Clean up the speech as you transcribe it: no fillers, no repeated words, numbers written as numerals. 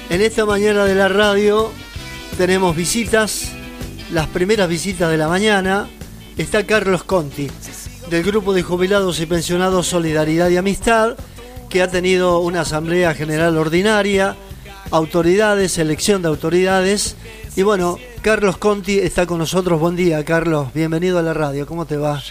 En esta mañana de la radio tenemos visitas, las primeras visitas de la mañana. Está Carlos Conti, del Grupo de Jubilados y Pensionados Solidaridad y Amistad, que ha tenido una asamblea general ordinaria, autoridades, elección de autoridades. Y bueno, Carlos Conti está con nosotros. Buen día, Carlos. Bienvenido a la radio. ¿Cómo te va?